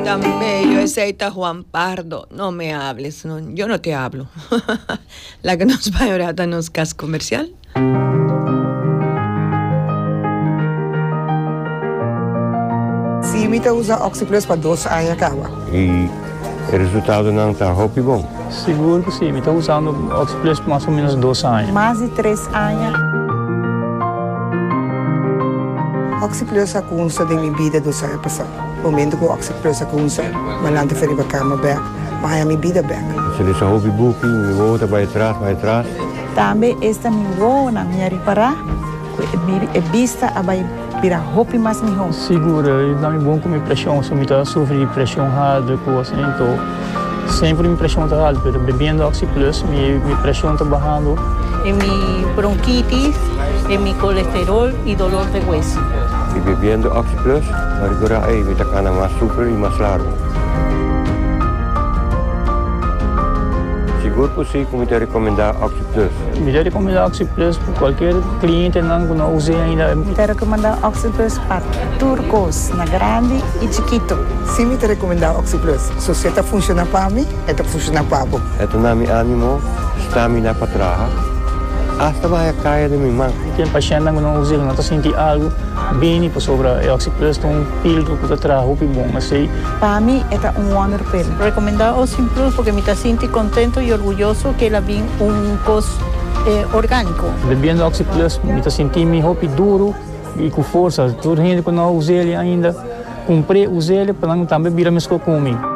Tan bello ese Ita Juan Pardo. No me hables, no, yo no te hablo. La que nos va ahora a nos cas comercial. Sim, me usa Oxyplus para 2 anos acaba. E o resultado não está hopi bom? Seguro que sim, me estou usando Oxyplus por mais ou menos 2 anos. Mais de 3 anos. Oxyplus ako unsa din mi vida do sa passado. Momento ko Oxyplus ako unsa, malante feri ba kama back, mahaya mi vida back. Se ele só hobby booking, me volta vai atrás. Também esta me vou na minha reparar, é vista a vai virar roupa mais me home. Segura, e dá me bom com minha pressão, se me está sofrendo de pressão alta, assim, então sempre minha pressão está alta, mas bebendo Oxyplus, minha pressão está bajando. É minha bronquitis, é meu colesterol e dolor de hueso. E bebendo Oxyplus, agora aí me está mais super e mais largo. Seguro que sim, como te recomendar Oxyplus? Me deve recomendar Oxyplus para qualquer cliente que não use ainda. Me deve recomendar Oxyplus para turcos, na grande e chiquito. Sim, me recomendar Oxyplus. Se você está funcionando para mim, está funcionando para você. Ito na mi ânimo, stamina para trás. Hasta vai a caia de minha mão. Tem paciente que não usa, não está sentindo algo bem para sobre Oxyplus, tem pílula que está atrás, roupa bom, mas aí. Para mim, é wonder pill. Recomendar Oxyplus porque me está sentindo contento e orgulhoso que ela vem coisa orgânico. Bebendo Oxyplus, me está sentindo roupa duro e com força. Toda gente que não usa ele ainda, comprei, usei ele para não também virar mesmo comigo.